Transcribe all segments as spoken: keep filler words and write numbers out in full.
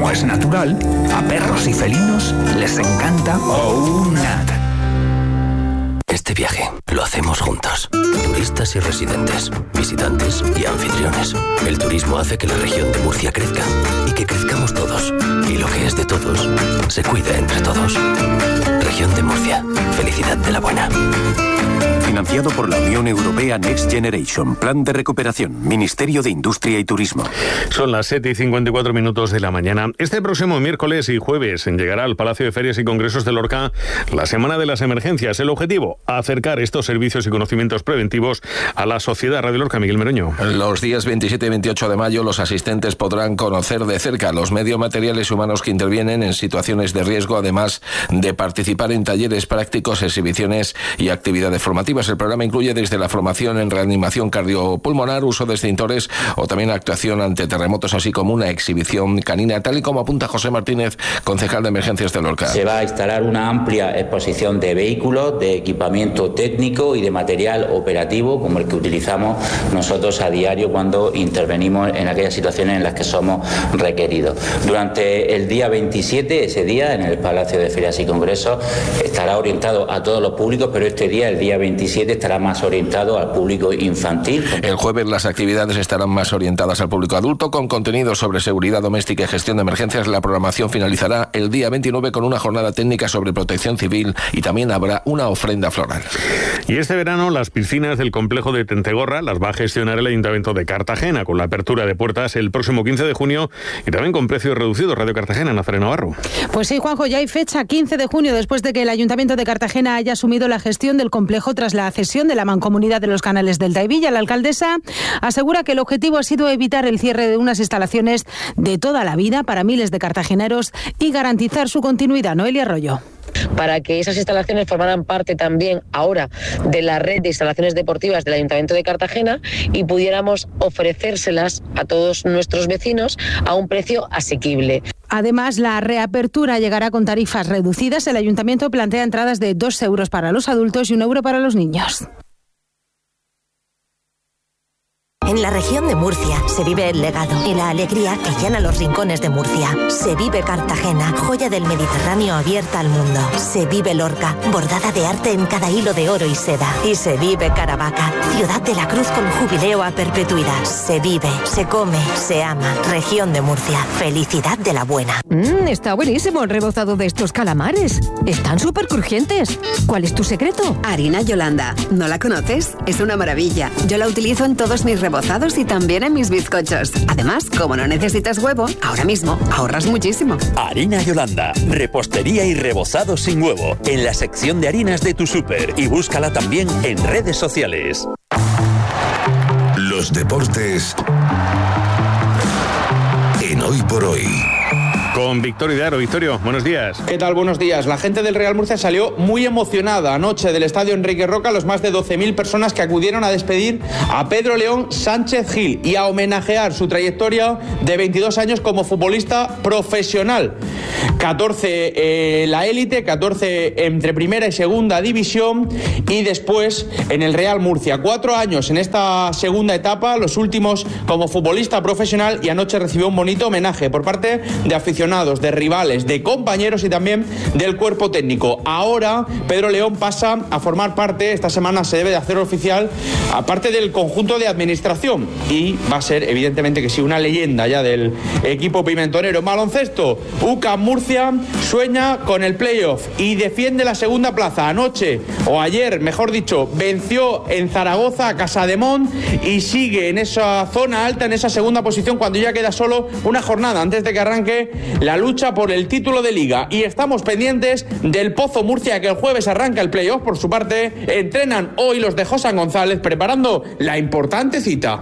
como es natural, a perros y felinos les encanta OUNAT. Este viaje lo hacemos juntos. Turistas y residentes, visitantes y anfitriones. El turismo hace que la región de Murcia crezca y que crezcamos todos. Y lo que es de todos, se cuida entre todos. Región de Murcia. Felicidad de la buena. Financiado por la Unión Europea Next Generation. Plan de recuperación. Ministerio de Industria y Turismo. Son las siete y cincuenta y cuatro minutos de la mañana. Este próximo miércoles y jueves llegará al Palacio de Ferias y Congresos de Lorca la Semana de las Emergencias. El objetivo, acercar estos servicios y conocimientos preventivos a la sociedad. Radio Lorca, Miguel Meroño. Los días veintisiete y veintiocho de mayo los asistentes podrán conocer de cerca los medios materiales y humanos que intervienen en situaciones de riesgo, además de participar en talleres prácticos, exhibiciones y actividades formativas. El programa incluye desde la formación en reanimación cardiopulmonar, uso de extintores o también actuación ante terremotos, así como una exhibición canina, tal y como apunta José Martínez, concejal de Emergencias de Lorca. Se va a instalar una amplia exposición de vehículos, de equipamiento técnico y de material operativo, como el que utilizamos nosotros a diario cuando intervenimos en aquellas situaciones en las que somos requeridos. Durante el día veintisiete, ese día, en el Palacio de Ferias y Congresos, estará orientado a todos los públicos, pero este día, el día veintisiete, estará más orientado al público infantil. El jueves las actividades estarán más orientadas al público adulto, con contenido sobre seguridad doméstica y gestión de emergencias. La programación finalizará el día veintinueve con una jornada técnica sobre protección civil y también habrá una ofrenda floral. Y este verano las piscinas del complejo de Tentegorra las va a gestionar el Ayuntamiento de Cartagena, con la apertura de puertas el próximo quince de junio y también con precios reducidos. Radio Cartagena, Nazaré Navarro. Pues sí, Juanjo, ya hay fecha, quince de junio, después de que el Ayuntamiento de Cartagena haya asumido la gestión del complejo tras la cesión de la Mancomunidad de los Canales del Taivilla. La alcaldesa asegura que el objetivo ha sido evitar el cierre de unas instalaciones de toda la vida para miles de cartageneros y garantizar su continuidad. Noelia Arroyo. Para que esas instalaciones formaran parte también ahora de la red de instalaciones deportivas del Ayuntamiento de Cartagena y pudiéramos ofrecérselas a todos nuestros vecinos a un precio asequible. Además, la reapertura llegará con tarifas reducidas. El Ayuntamiento plantea entradas de dos euros para los adultos y un euro para los niños. En la región de Murcia se vive el legado y la alegría que llena los rincones de Murcia. Se vive Cartagena, joya del Mediterráneo abierta al mundo. Se vive Lorca, bordada de arte en cada hilo de oro y seda. Y se vive Caravaca, ciudad de la cruz con jubileo a perpetuidad. Se vive, se come, se ama. Región de Murcia, felicidad de la buena. Mmm, está buenísimo el rebozado de estos calamares. Están súper crujientes. ¿Cuál es tu secreto? Harina Yolanda. ¿No la conoces? Es una maravilla. Yo la utilizo en todos mis rebozados y también en mis bizcochos. Además, como no necesitas huevo, ahora mismo ahorras muchísimo. Harina Yolanda, repostería y rebozado sin huevo, en la sección de harinas de tu súper, y búscala también en redes sociales. Los deportes en Hoy por Hoy. Con Victorio de Aro. Victorio, buenos días. ¿Qué tal? Buenos días. La gente del Real Murcia salió muy emocionada anoche del estadio Enrique Roca, los más de doce mil personas que acudieron a despedir a Pedro León Sánchez Gil y a homenajear su trayectoria de veintidós años como futbolista profesional. catorce en la élite, catorce entre primera y segunda división y después en el Real Murcia. Cuatro años en esta segunda etapa, los últimos como futbolista profesional, y anoche recibió un bonito homenaje por parte de aficionados, de rivales, de compañeros y también del cuerpo técnico. Ahora Pedro León pasa a formar parte, esta semana se debe de hacer oficial, aparte del conjunto de administración, y va a ser evidentemente que sí una leyenda ya del equipo pimentonero. Baloncesto, U C A M Murcia sueña con el playoff y defiende la segunda plaza. Anoche, o ayer mejor dicho, venció en Zaragoza a Casademont y sigue en esa zona alta, en esa segunda posición, cuando ya queda solo una jornada antes de que arranque la lucha por el título de Liga. Y estamos pendientes del Pozo Murcia, que el jueves arranca el playoff. Por su parte, entrenan hoy los de José González, preparando la importante cita.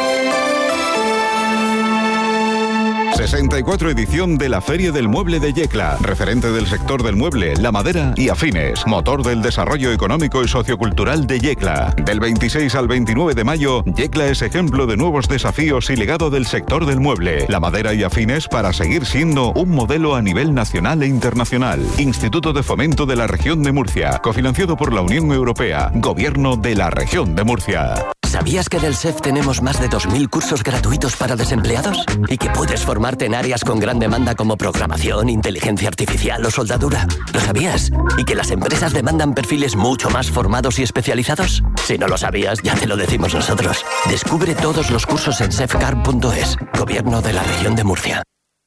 sesenta y cuatro edición de la Feria del Mueble de Yecla, referente del sector del mueble, la madera y afines, motor del desarrollo económico y sociocultural de Yecla. Del veintiséis al veintinueve de mayo, Yecla es ejemplo de nuevos desafíos y legado del sector del mueble, la madera y afines, para seguir siendo un modelo a nivel nacional e internacional. Instituto de Fomento de la Región de Murcia, cofinanciado por la Unión Europea, Gobierno de la Región de Murcia. ¿Sabías que en el S E F tenemos más de dos mil cursos gratuitos para desempleados? Y que puedes formarte en áreas con gran demanda como programación, inteligencia artificial o soldadura. ¿Lo sabías? ¿Y que las empresas demandan perfiles mucho más formados y especializados? Si no lo sabías, ya te lo decimos nosotros. Descubre todos los cursos en sefcar punto es. Gobierno de la Región de Murcia.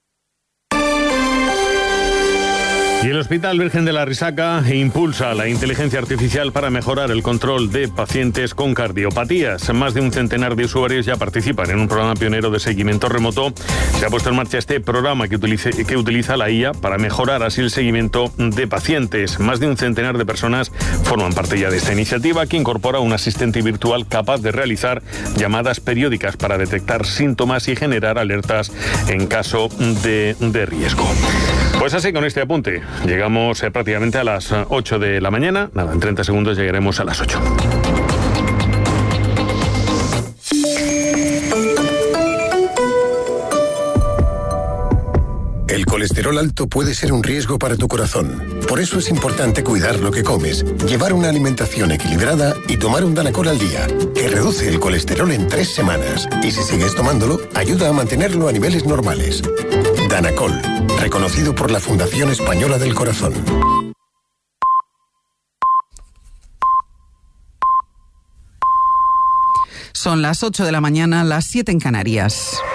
Y el Hospital Virgen de la Risaca impulsa la inteligencia artificial para mejorar el control de pacientes con cardiopatías. Más de un centenar de usuarios ya participan en un programa pionero de seguimiento remoto. Se ha puesto en marcha este programa que, utilice, que utiliza la I A para mejorar así el seguimiento de pacientes. Más de un centenar de personas forman parte ya de esta iniciativa, que incorpora un asistente virtual capaz de realizar llamadas periódicas para detectar síntomas y generar alertas en caso de, de riesgo. Pues así, con este apunte, llegamos eh, prácticamente a las ocho de la mañana. Nada, en treinta segundos llegaremos a las ocho. El colesterol alto puede ser un riesgo para tu corazón. Por eso es importante cuidar lo que comes, llevar una alimentación equilibrada y tomar un Danacol al día, que reduce el colesterol en tres semanas. Y si sigues tomándolo, ayuda a mantenerlo a niveles normales. Danacol, reconocido por la Fundación Española del Corazón. Son las ocho de la mañana, las siete en Canarias.